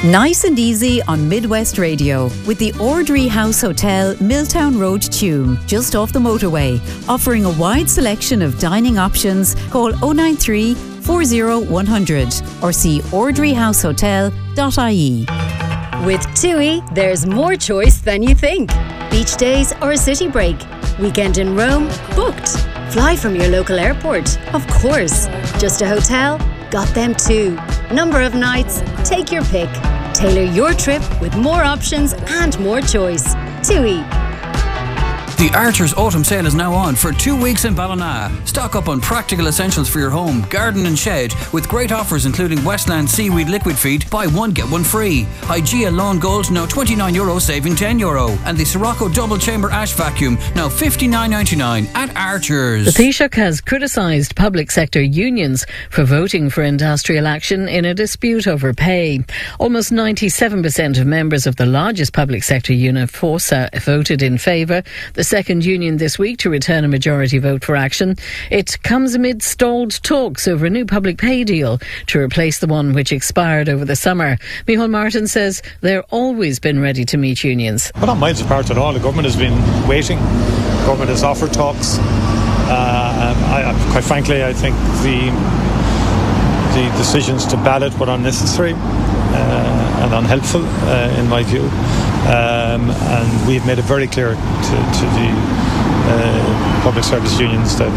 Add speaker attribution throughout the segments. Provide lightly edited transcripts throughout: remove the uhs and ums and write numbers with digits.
Speaker 1: Nice and easy on Midwest Radio with the Ordry House Hotel, Milltown Road, Tuam, just off the motorway. Offering a wide selection of dining options. Call 093 40 100 or see ordryhousehotel.ie.
Speaker 2: With TUI, there's more choice than you think. Beach days or a city break. Weekend in Rome? Booked. Fly from your local airport? Of course. Just a hotel? Got them too. Number of nights? Take your pick. Tailor your trip with more options and more choice. TUI.
Speaker 3: The Archer's Autumn Sale is now on for 2 weeks in Ballina. Stock up on practical essentials for your home, garden and shed with great offers including Westland Seaweed Liquid Feed, buy one get one free. Hygieia Lawn Gold now €29 saving €10. And the Sirocco Double Chamber Ash Vacuum now $59.99 at Archer's.
Speaker 4: The Taoiseach has criticised public sector unions for voting for industrial action in a dispute over pay. Almost 97% of members of the largest public sector unit, FOSA, voted in favour. The second union this week to return a majority vote for action. It comes amid stalled talks over a new public pay deal to replace the one which expired over the summer. Micheál Martin says they're always been ready to meet unions.
Speaker 5: We're not miles apart at all. The government has been waiting. The government has offered talks. Quite frankly, I think the decisions to ballot were unnecessary and unhelpful in my view. And we've made it very clear to the public service unions that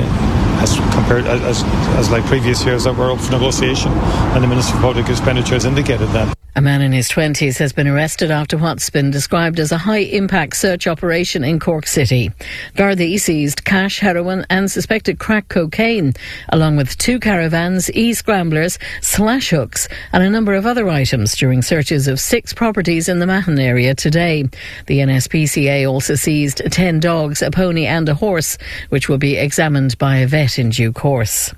Speaker 5: as like previous years that we're up for negotiation, and the Minister for Public Expenditure has indicated that.
Speaker 4: A man in his 20s has been arrested after what's been described as a high-impact search operation in Cork City. Gardaí seized cash, heroin and suspected crack cocaine, along with 2 caravans, e-scramblers, slash hooks and a number of other items during searches of 6 properties in the Mahon area today. The NSPCA also seized 10 dogs, a pony and a horse, which will be examined by a vet in due course.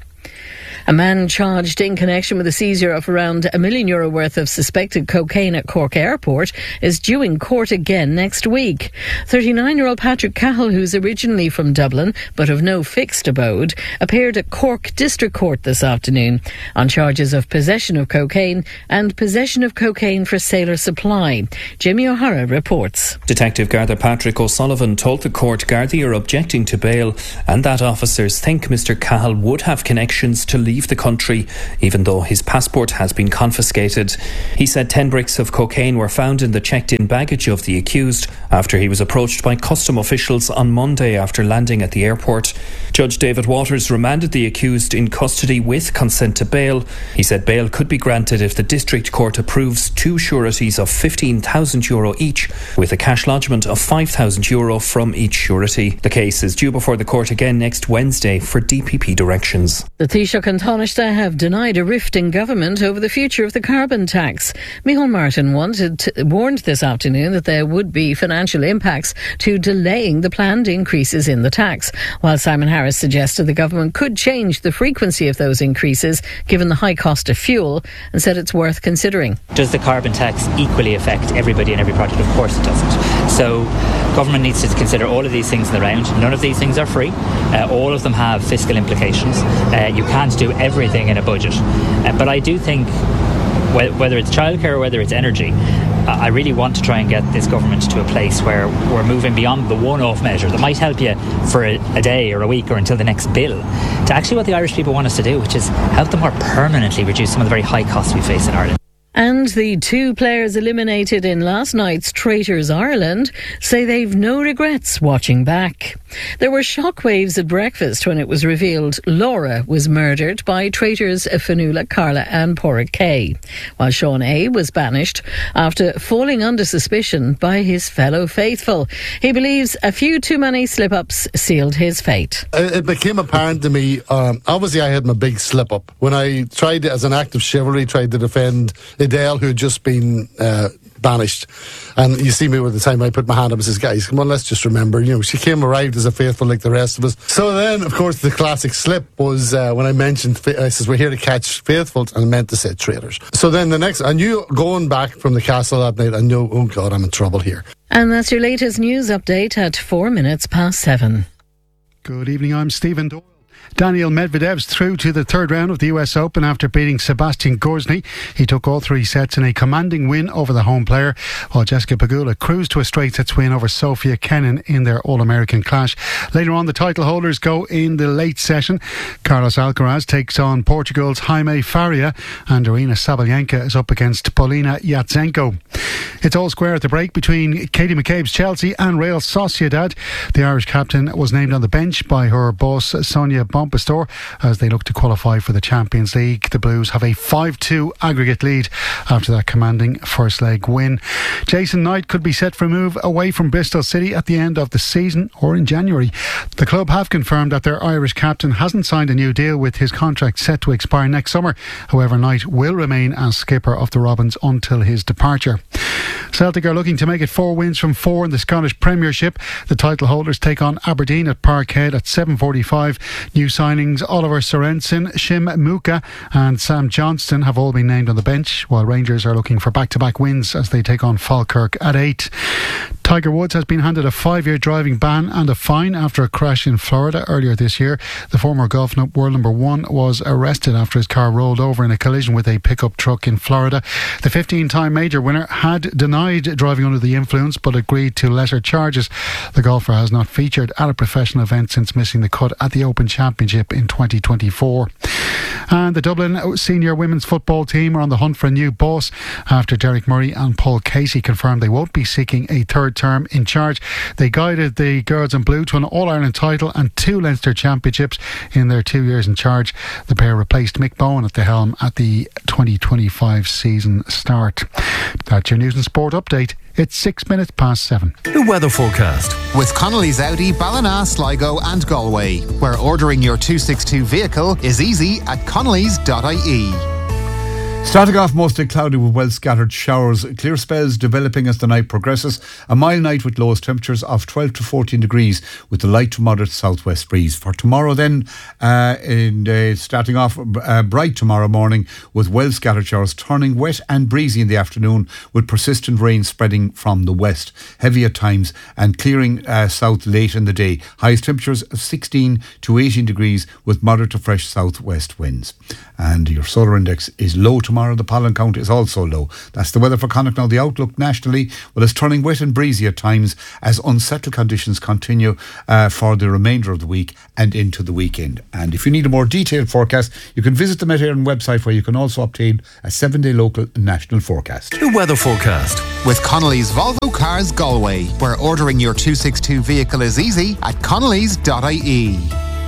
Speaker 4: A man charged in connection with the seizure of around €1 million worth of suspected cocaine at Cork Airport is due in court again next week. 39-year-old Patrick Cahill, who's originally from Dublin but of no fixed abode, appeared at Cork District Court this afternoon on charges of possession of cocaine and possession of cocaine for sale or supply. Jimmy O'Hara reports.
Speaker 6: Detective Garda Patrick O'Sullivan told the court Gardaí are objecting to bail and that officers think Mr Cahill would have connections to leave the country, even though his passport has been confiscated. He said 10 bricks of cocaine were found in the checked-in baggage of the accused after he was approached by custom officials on Monday after landing at the airport. Judge David Waters remanded the accused in custody with consent to bail. He said bail could be granted if the district court approves 2 sureties of €15,000 each, with a cash lodgement of €5,000 from each surety. The case is due before the court again next Wednesday for DPP directions.
Speaker 4: The Taoiseach and Taoiseach have denied a rift in government over the future of the carbon tax. Micheál Martin warned this afternoon that there would be financial impacts to delaying the planned increases in the tax, while Simon Harris suggested the government could change the frequency of those increases given the high cost of fuel, and said it's worth considering.
Speaker 7: Does the carbon tax equally affect everybody and every project? Of course it doesn't. So government needs to consider all of these things in the round. None of these things are free. All of them have fiscal implications. You can't do everything in a budget. But I do think whether it's childcare or whether it's energy, I really want to try and get this government to a place where we're moving beyond the one-off measure that might help you for a day or a week or until the next bill, to actually what the Irish people want us to do, which is help them more permanently reduce some of the very high costs we face in Ireland.
Speaker 4: And the 2 players eliminated in last night's Traitors Ireland say they've no regrets watching back. There were shockwaves at breakfast when it was revealed Laura was murdered by traitors Fionnuala, Carla and Pádraig Kay, while Sean A was banished after falling under suspicion by his fellow faithful. He believes a few too many slip-ups sealed his fate.
Speaker 8: It became apparent to me, obviously I had my big slip-up when I tried, as an act of chivalry, tried to defend Adele, who had just been banished. And you see me with the time I put my hand up and says, guys, come on, let's just remember, she arrived as a faithful like the rest of us. So then, of course, the classic slip was when I mentioned, I says, we're here to catch faithfuls, and I meant to say traitors. So then I knew going back from the castle that night, I knew, oh God, I'm in trouble here.
Speaker 4: And that's your latest news update at 7:04.
Speaker 9: Good evening, I'm Stephen Doyle. Daniil Medvedev's through to the third round of the US Open after beating Sebastian Gorzny. He took all 3 sets in a commanding win over the home player, while Jessica Pegula cruised to a straight sets win over Sofia Kenin in their All-American clash. Later on, the title holders go in the late session. Carlos Alcaraz takes on Portugal's Jaime Faria, and Aryna Sabalenka is up against Polina Yatsenko. It's all square at the break between Katie McCabe's Chelsea and Real Sociedad. The Irish captain was named on the bench by her boss Sonia Bonpastor as they look to qualify for the Champions League. The Blues have a 5-2 aggregate lead after that commanding first leg win. Jason Knight could be set for a move away from Bristol City at the end of the season or in January. The club have confirmed that their Irish captain hasn't signed a new deal, with his contract set to expire next summer. However, Knight will remain as skipper of the Robins until his departure. Celtic are looking to make it 4 wins from 4 in the Scottish Premiership. The title holders take on Aberdeen at Parkhead at 7:45. New signings Oliver Sorensen, Shim Muka and Sam Johnston have all been named on the bench, while Rangers are looking for back-to-back wins as they take on Falkirk at 8. Tiger Woods has been handed a 5-year driving ban and a fine after a crash in Florida earlier this year. The former golf world number 1 was arrested after his car rolled over in a collision with a pickup truck in Florida. The 15-time major winner had denied driving under the influence but agreed to lesser charges. The golfer has not featured at a professional event since missing the cut at the Open Championship in 2024. And the Dublin senior women's football team are on the hunt for a new boss after Derek Murray and Paul Casey confirmed they won't be seeking a third term in charge. They guided the girls in blue to an All-Ireland title and 2 Leinster championships in their 2 years in charge. The pair replaced Mick Bowen at the helm at the 2025 season start. That's your news and sport update. It's 6 minutes past 7.
Speaker 10: The weather forecast with Connolly's Audi, Ballina, Sligo and Galway, where ordering your 262 vehicle is easy at connellys.ie.
Speaker 11: Starting off mostly cloudy with well scattered showers, clear spells developing as the night progresses. A mild night with lowest temperatures of 12 to 14 degrees with a light to moderate southwest breeze. For tomorrow then, starting off bright tomorrow morning with well scattered showers, turning wet and breezy in the afternoon with persistent rain spreading from the west. Heavy at times and clearing south late in the day. Highest temperatures of 16 to 18 degrees with moderate to fresh southwest winds. And your solar index is low tomorrow. The pollen count is also low. That's the weather for Connacht. Now the outlook nationally, well, it's turning wet and breezy at times as unsettled conditions continue for the remainder of the week and into the weekend. And if you need a more detailed forecast, you can visit the Met Éireann website, where you can also obtain a 7-day local and national forecast.
Speaker 10: The weather forecast with Connolly's Volvo Cars Galway, where ordering your 262 vehicle is easy at connellys.ie.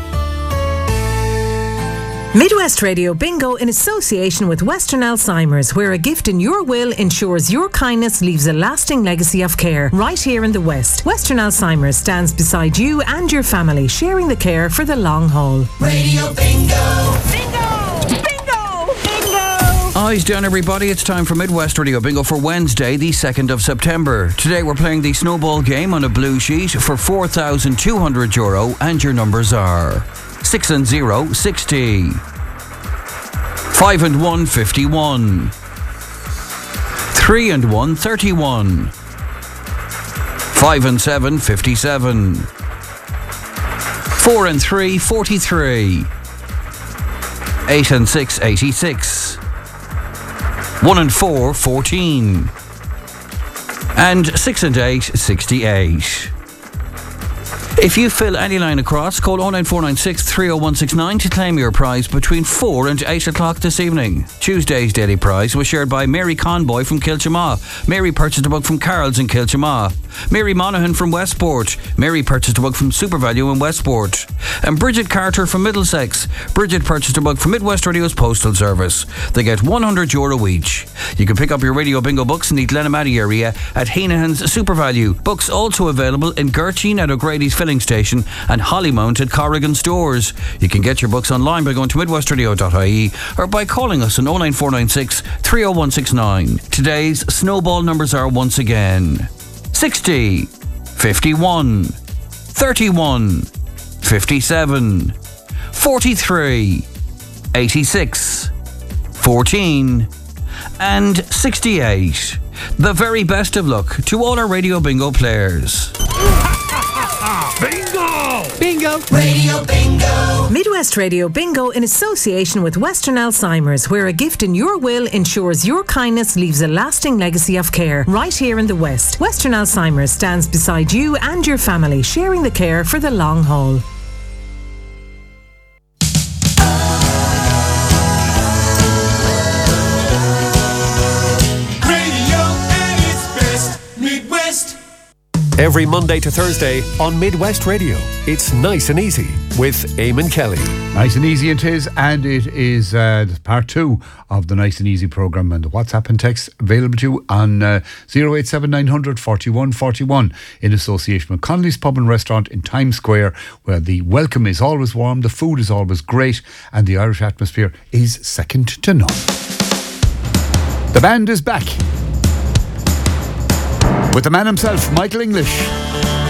Speaker 12: Midwest Radio Bingo in association with Western Alzheimer's, where a gift in your will ensures your kindness leaves a lasting legacy of care. Right here in the West, Western Alzheimer's stands beside you and your family, sharing the care for the long haul.
Speaker 13: Radio Bingo! Bingo! Bingo! Bingo!
Speaker 3: Eyes down, everybody. It's time for Midwest Radio Bingo for Wednesday, the 2nd of September. Today we're playing the snowball game on a blue sheet for €4,200, and your numbers are 6 and 0, 60. 5 and 1, 51. 3 and 1, 31. 5 and 7, 57. 4 and 3, 43. 8 and 6, 86. 1 and 4, 14. And 6 and 8, 68. If you fill any line across, call 09496 30169 to claim your prize between 4 and 8 o'clock this evening. Tuesday's daily prize was shared by Mary Conboy from Kilchama. Mary purchased a book from Carroll's in Kilchama. Mary Monaghan from Westport. Mary purchased a book from SuperValue in Westport. And Bridget Carter from Middlesex. Bridget purchased a book from Midwest Radio's Postal Service. They get €100 each. You can pick up your Radio Bingo books in the Glenamaddy area at Heenahan's SuperValue. Books also available in Gertine at O'Grady's Filling Station and Hollymount at Corrigan Stores. You can get your books online by going to midwestradio.ie or by calling us on 09496 30169. Today's snowball numbers are once again 60, 51, 31, 57, 43, 86, 14 and 68. The very best of luck to all our Radio Bingo players.
Speaker 13: Bingo!
Speaker 4: Bingo.
Speaker 13: Radio Bingo.
Speaker 12: Midwest Radio Bingo in association with Western Alzheimer's, where a gift in your will ensures your kindness leaves a lasting legacy of care. Right here in the West, Western Alzheimer's stands beside you and your family, sharing the care for the long haul.
Speaker 14: Every Monday to Thursday on Midwest Radio, it's Nice and Easy with Eamon Kelly.
Speaker 11: Nice and Easy it is, and it is part 2 of the Nice and Easy programme, and the WhatsApp and text available to you on 087 900 41 41 in association with Connolly's Pub and Restaurant in Times Square, where the welcome is always warm, the food is always great, and the Irish atmosphere is second to none. The band is back with the man himself, Michael English.